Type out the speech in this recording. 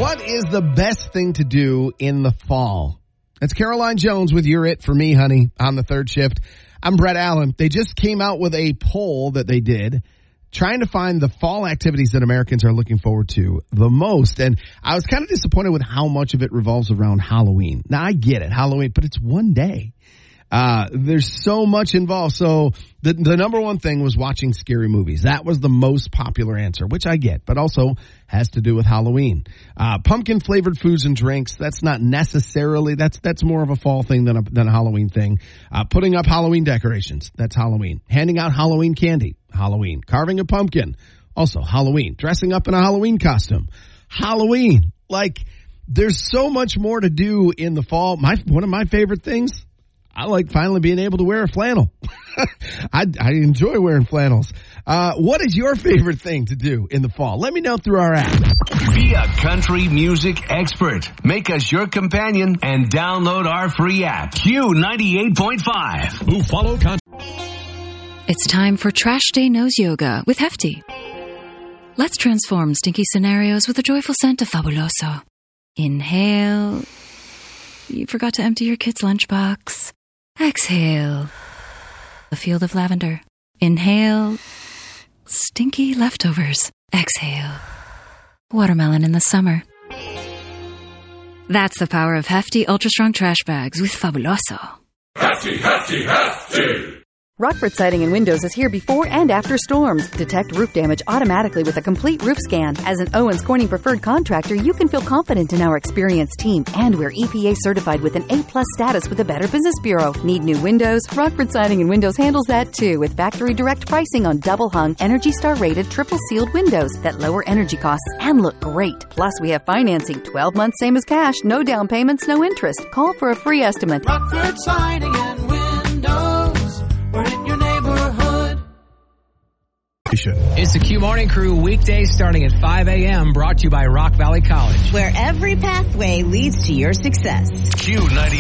What is the best thing to do in the fall? That's Caroline Jones with You're It For Me, Honey, on the third shift. I'm Brett Allen. They just came out with a poll that they did trying to find the fall activities that Americans are looking forward to the most. And I was kind of disappointed with how much of it revolves around Halloween. Now, I get it, Halloween, but it's one day. There's so much involved. So the number one thing was watching scary movies. That was the most popular answer, which I get, but also has to do with Halloween. Pumpkin flavored foods and drinks. That's not necessarily, that's more of a fall thing than a Halloween thing. Putting up Halloween decorations. That's Halloween. Handing out Halloween candy. Halloween. Carving a pumpkin. Also Halloween. Dressing up in a Halloween costume. Halloween. Like, there's so much more to do in the fall. One of my favorite things, I like finally being able to wear a flannel. I enjoy wearing flannels. What is your favorite thing to do in the fall? Let me know through our app. Be a country music expert. Make us your companion and download our free app. Q98.5. Who follow country. It's time for Trash Day Nose Yoga with Hefty. Let's transform stinky scenarios with a joyful scent of Fabuloso. Inhale. You forgot to empty your kid's lunchbox. Exhale. A field of lavender. Inhale. Stinky leftovers. Exhale. Watermelon in the summer. That's the power of Hefty Ultra Strong Trash Bags with Fabuloso. Hefty, hefty, hefty. Rockford Siding and Windows is here before and after storms. Detect roof damage automatically with a complete roof scan. As an Owens Corning preferred contractor, you can feel confident in our experienced team, and we're EPA certified with an A+ status with the Better Business Bureau. Need new windows? Rockford Siding and Windows handles that too, with factory direct pricing on double hung, Energy Star rated, triple sealed windows that lower energy costs and look great. Plus, we have financing, 12 months same as cash, no down payments, no interest. Call for a free estimate. Rockford Siding and Windows, we're in your neighborhood. It's the Q Morning Crew, weekdays starting at 5 a.m., brought to you by Rock Valley College, where every pathway leads to your success. Q90.